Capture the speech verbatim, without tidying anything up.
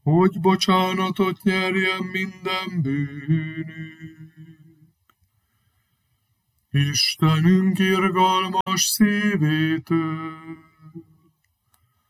hogy bocsánatot nyerjen minden bűnünk. Istenünk irgalmas szívétől,